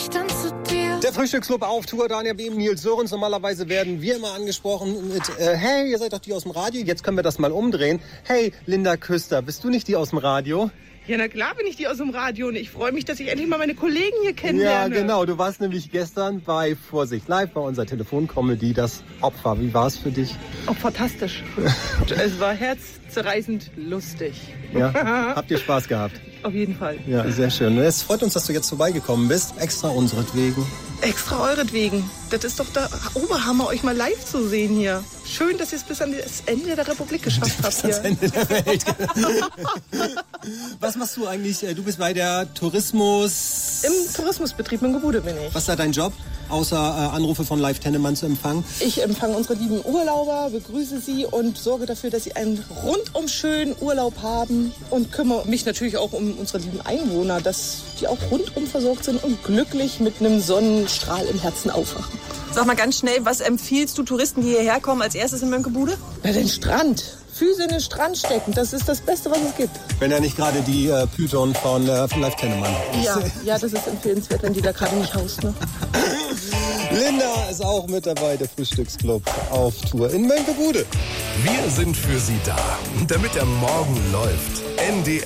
ich dann zu dir. Der Frühstücksclub auf Tour, Daniel Behm, Nils Sörens. Normalerweise werden wir immer angesprochen mit, hey, ihr seid doch die aus dem Radio. Jetzt können wir das mal umdrehen. Hey, Linda Küster, bist du nicht die aus dem Radio? Ja, na klar bin ich die aus dem Radio und ich freue mich, dass ich endlich mal meine Kollegen hier kennenlerne. Ja, genau. Du warst nämlich gestern bei Vorsicht Live, bei unserer Telefonkomödie Das Opfer. Wie war es für dich? Oh, fantastisch. Es war herzzerreißend lustig. Ja, habt ihr Spaß gehabt? Auf jeden Fall. Ja, sehr schön. Es freut uns, dass du jetzt vorbeigekommen bist. Extra unseretwegen. Extra euretwegen. Das ist doch der Oberhammer, euch mal live zu sehen hier. Schön, dass ihr es bis an das Ende der Republik geschafft habt hier. Bis ans Ende der Welt. Was machst du eigentlich? Du bist bei der Tourismus... Im Tourismusbetrieb in Gebude bin ich. Was ist da dein Job? Außer Anrufe von Live Tennemann zu empfangen? Ich empfange unsere lieben Urlauber, begrüße sie und sorge dafür, dass sie einen rundum schönen Urlaub haben und kümmere mich natürlich auch um unsere lieben Einwohner, dass die auch rundum versorgt sind und glücklich mit einem Sonnenstrahl im Herzen aufwachen. Sag mal ganz schnell, was empfiehlst du Touristen, die hierher kommen, als erstes in Mönckebude? Na, den Strand. Füße in den Strand stecken, das ist das Beste, was es gibt. Wenn er nicht gerade die Python von Live Tennemann ist. Ja, das ist empfehlenswert, wenn die da gerade nicht haust, ne? Linda ist auch mit dabei, der Frühstücksclub auf Tour in Mönckebude. Wir sind für Sie da, damit der Morgen läuft. NDR